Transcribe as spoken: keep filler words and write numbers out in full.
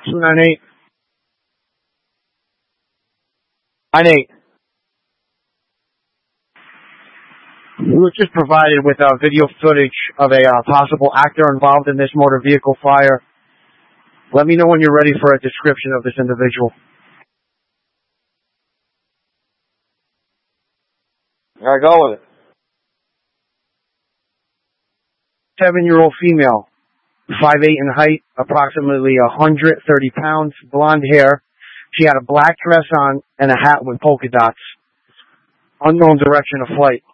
two nine eight. nine eight. We were just provided with uh, video footage of a uh, possible actor involved in this motor vehicle fire. Let me know when you're ready for a description of this individual. All right, go with it. Seven-year-old female, five eight in height, approximately one hundred thirty pounds, blonde hair. She had a black dress on and a hat with polka dots. Unknown direction of flight.